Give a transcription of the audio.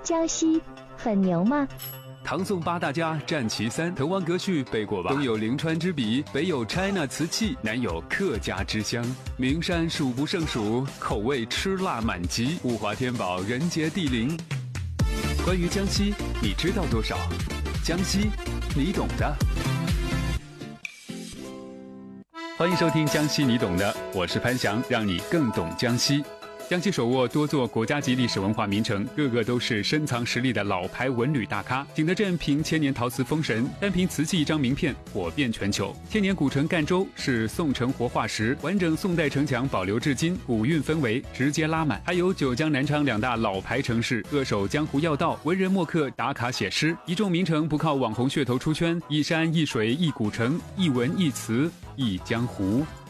江西很牛吗？ 唐宋八大家占其三，滕王阁序背过吧？东有临川之笔，北有 China 瓷器，南有客家之乡，名山数不胜数，口味吃辣满级，物华天宝，人杰地灵。关于江西，你知道多少？江西，你懂的。欢迎收听江西你懂的，我是潘翔，让你更懂江西。江西手握多座国家级历史文化名城，个个都是深藏实力的老牌文旅大咖。景德镇凭千年陶瓷封神，单凭瓷器一张名片火遍全球。千年古城赣州是宋城活化石，完整宋代城墙保留至今，古韵氛围直接拉满。还有九江南昌两大老牌城市，扼守江湖要道，文人墨客打卡写诗。一众名城不靠网红噱头出圈，一山一水一古城，一文一词一江湖。